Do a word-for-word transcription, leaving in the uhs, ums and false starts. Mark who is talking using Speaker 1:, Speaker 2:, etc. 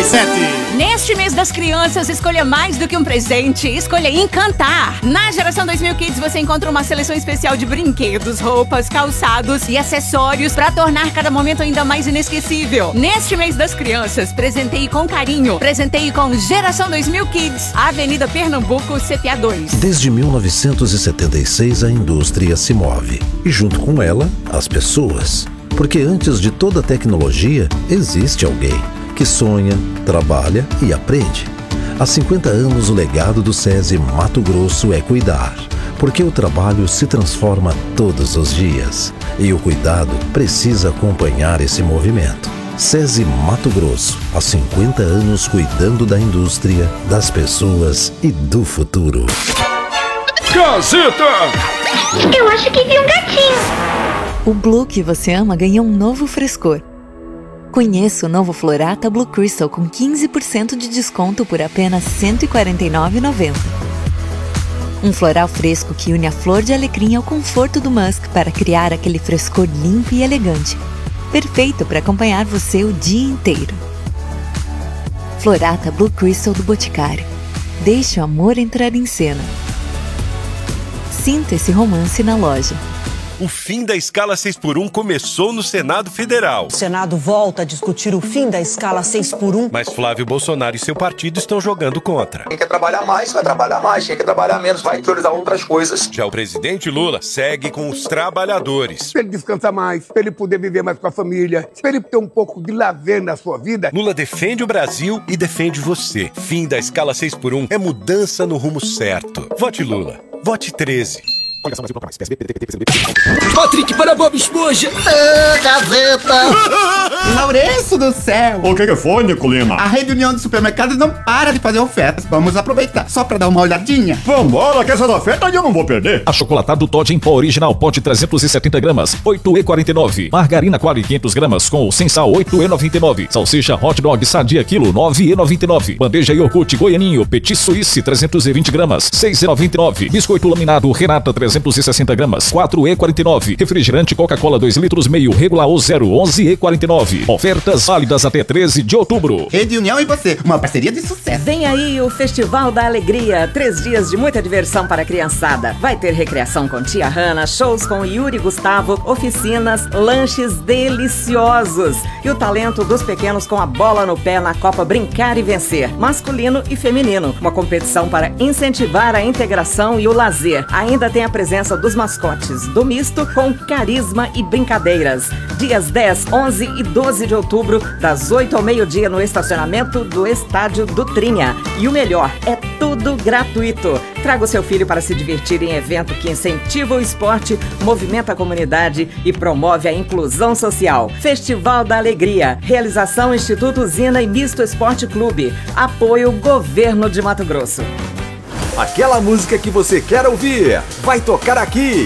Speaker 1: sete.
Speaker 2: Neste mês das crianças, escolha mais do que um presente, escolha encantar. Na Geração dois mil Kids você encontra uma seleção especial de brinquedos, roupas, calçados e acessórios para tornar cada momento ainda mais inesquecível. Neste mês das crianças, presenteie com carinho. Presenteie com Geração dois mil Kids, Avenida Pernambuco, C P A dois.
Speaker 3: Desde mil novecentos e setenta e seis a indústria se move e junto com ela, as pessoas. Porque antes de toda tecnologia, existe alguém que sonha, trabalha e aprende. Há cinquenta anos o legado do SESI Mato Grosso é cuidar, porque o trabalho se transforma todos os dias e o cuidado precisa acompanhar esse movimento. SESI Mato Grosso, há cinquenta anos cuidando da indústria, das pessoas e do futuro.
Speaker 4: Gazeta!
Speaker 5: Eu acho que vi um gatinho.
Speaker 6: O Blue que você ama ganhou um novo frescor. Conheça o novo Florata Blue Crystal com quinze por cento de desconto por apenas cento e quarenta e nove reais e noventa centavos. Um floral fresco que une a flor de alecrim ao conforto do musk para criar aquele frescor limpo e elegante. Perfeito para acompanhar você o dia inteiro. Florata Blue Crystal do Boticário. Deixe o amor entrar em cena. Sinta esse romance na loja.
Speaker 7: O fim da escala seis por um começou no Senado Federal.
Speaker 8: O Senado volta a discutir o fim da escala seis por um.
Speaker 7: Mas Flávio Bolsonaro e seu partido estão jogando contra.
Speaker 9: Quem quer trabalhar mais, vai trabalhar mais. Quem quer trabalhar menos, vai priorizar outras coisas.
Speaker 7: Já o presidente Lula segue com os trabalhadores.
Speaker 10: Pra ele descansar mais, pra ele poder viver mais com a família, pra ele ter um pouco de lazer na sua vida.
Speaker 7: Lula defende o Brasil e defende você. Fim da escala seis por um é mudança no rumo certo. Vote Lula. Vote treze.
Speaker 1: Patrick para Bob Esponja.
Speaker 11: Ah, Gazeta.
Speaker 12: Lourenço do céu.
Speaker 13: O que que foi, Nico Lima?
Speaker 12: A rede União de Supermercados não para de fazer ofertas. Vamos aproveitar, só pra dar uma olhadinha.
Speaker 13: Vambora, que essa oferta eu não vou perder.
Speaker 14: Achocolatado Toddy em pó original, pote trezentos e setenta gramas, oito reais e quarenta e nove centavos. Margarina Qualy quinhentos gramas, com ou sem sal, oito reais e noventa e nove centavos. Salsicha Hot Dog Sadia quilo, nove reais e noventa e nove centavos. Bandeja iogurte Goianinho, Petit Suisse trezentos e vinte gramas, seis reais e noventa e nove centavos. Biscoito laminado Renata trezentos e sessenta gramas, quatro reais e quarenta e nove centavos. Refrigerante Coca-Cola dois litros meio, regular ou zero, onze reais e quarenta e nove centavos. Ofertas válidas até treze de outubro.
Speaker 12: Rede União e você, uma parceria de sucesso.
Speaker 15: Vem aí o Festival da Alegria, três dias de muita diversão para a criançada. Vai ter recreação com Tia Hanna, shows com Yuri Gustavo, oficinas, lanches deliciosos e o talento dos pequenos com a bola no pé na Copa Brincar e Vencer, masculino e feminino. Uma competição para incentivar a integração e o lazer. Ainda tem a presença dos mascotes do misto com carisma e brincadeiras. Dias dez, onze e doze de outubro, das oito ao meio-dia no estacionamento do Estádio do Trinha. E o melhor, é tudo gratuito. Traga o seu filho para se divertir em evento que incentiva o esporte, movimenta a comunidade e promove a inclusão social. Festival da Alegria. Realização Instituto Usina e Misto Esporte Clube. Apoio Governo de Mato Grosso.
Speaker 16: Aquela música que você quer ouvir vai tocar aqui.